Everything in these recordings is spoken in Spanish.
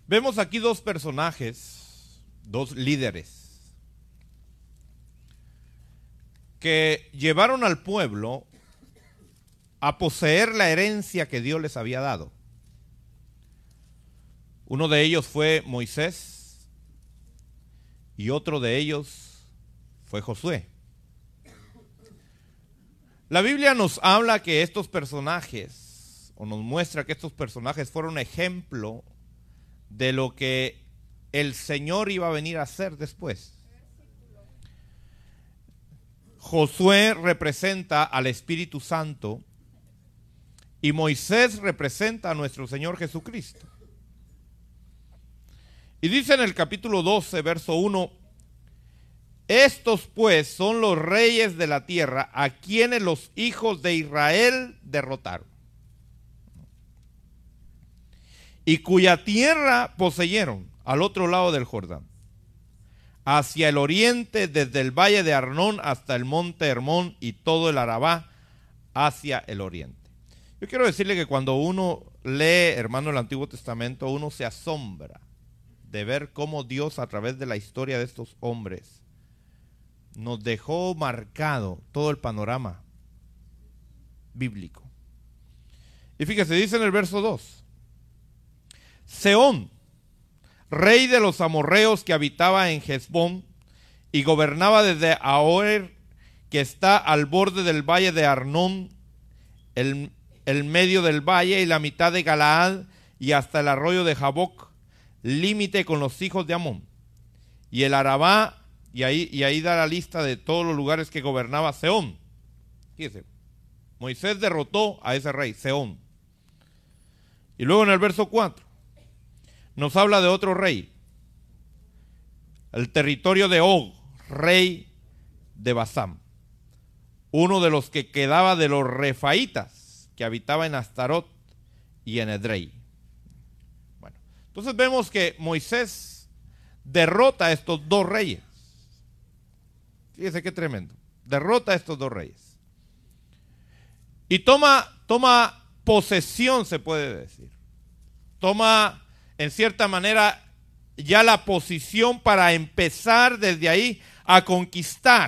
Vemos aquí dos personajes, dos líderes, que llevaron al pueblo a poseer la herencia que Dios les había dado. Uno de ellos fue Moisés y otro de ellos fue Josué. La Biblia nos habla que estos personajes, o nos muestra que estos personajes fueron ejemplo de lo que el Señor iba a venir a hacer después. Josué representa al Espíritu Santo y Moisés representa a nuestro Señor Jesucristo. Y dice en el capítulo 12, verso 1, estos pues son los reyes de la tierra a quienes los hijos de Israel derrotaron y cuya tierra poseyeron al otro lado del Jordán, hacia el oriente desde el valle de Arnón hasta el monte Hermón y todo el Arabá hacia el oriente. Yo quiero decirle que cuando uno lee, hermano, el Antiguo Testamento, uno se asombra de ver cómo Dios a través de la historia de estos hombres nos dejó marcado todo el panorama bíblico. Y fíjese, dice en el verso 2, Sehón, rey de los amorreos que habitaba en Hesbón y gobernaba desde Aroer, que está al borde del valle de Arnón, el medio del valle y la mitad de Galaad y hasta el arroyo de Jaboc, límite con los hijos de Amón, y el Arabá, y ahí da la lista de todos los lugares que gobernaba Sehón. Fíjese, Moisés derrotó a ese rey, Sehón. Y luego en el verso 4 nos habla de otro rey, el territorio de Og, rey de Basán, uno de los que quedaba de los refaitas que habitaba en Astarot y en Edrei. Bueno, entonces vemos que Moisés derrota a estos dos reyes. Fíjese qué tremendo. Derrota a estos dos reyes. Y toma posesión, se puede decir. Toma, en cierta manera, ya la posición para empezar desde ahí a conquistar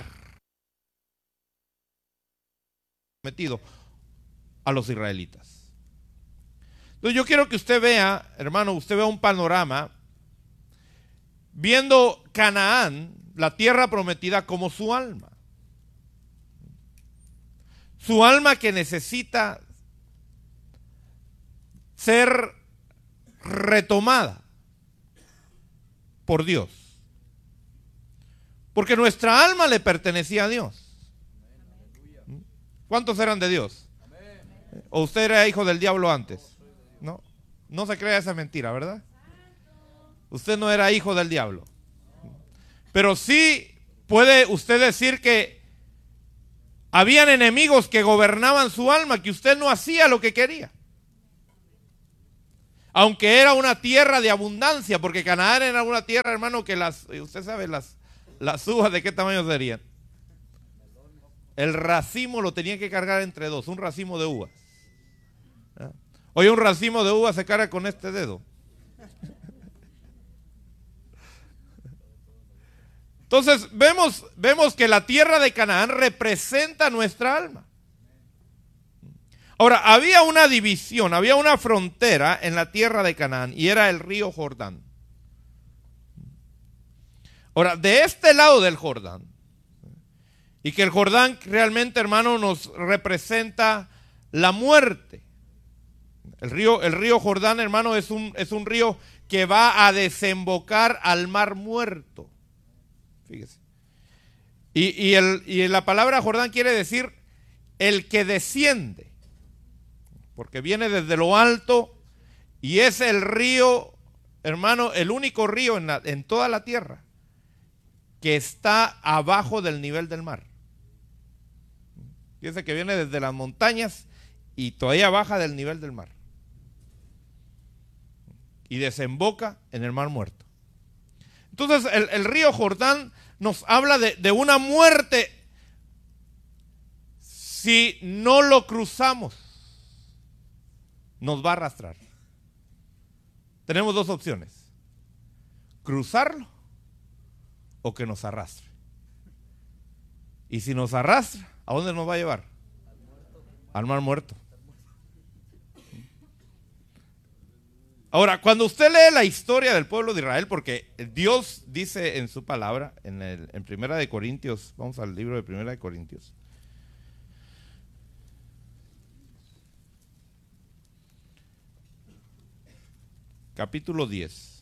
a los israelitas. Entonces yo quiero que usted vea, hermano, usted vea un panorama viendo Canaán, la tierra prometida, como su alma. Su alma que necesita ser retomada por Dios. Porque nuestra alma le pertenecía a Dios. ¿Cuántos eran de Dios? ¿O usted era hijo del diablo antes? No, no se crea esa mentira, ¿verdad? Usted no era hijo del diablo. Pero sí puede usted decir que habían enemigos que gobernaban su alma, que usted no hacía lo que quería. Aunque era una tierra de abundancia, porque Canaán era una tierra, hermano, que usted sabe las uvas de qué tamaño serían. El racimo lo tenía que cargar entre dos, un racimo de uvas. Hoy un racimo de uvas se carga con este dedo. Entonces vemos que la tierra de Canaán representa nuestra alma. Ahora, había una división, había una frontera en la tierra de Canaán y era el río Jordán. Ahora, de este lado del Jordán, y que el Jordán realmente, hermano, nos representa la muerte. El río Jordán, hermano, es un río que va a desembocar al mar muerto. Fíjese. Y la palabra Jordán quiere decir el que desciende, porque viene desde lo alto y es el río, hermano, el único río en toda la tierra que está abajo del nivel del mar. Fíjese que viene desde las montañas y todavía baja del nivel del mar y desemboca en el mar muerto. Entonces el río Jordán nos habla de una muerte si no lo cruzamos. Nos va a arrastrar. Tenemos dos opciones. cruzarlo o que nos arrastre. Y si nos arrastra, ¿a dónde nos va a llevar? Al mar muerto. Ahora, cuando usted lee la historia del pueblo de Israel, porque Dios dice en su palabra, en Primera de Corintios, vamos al libro de Primera de Corintios. Capítulo 10.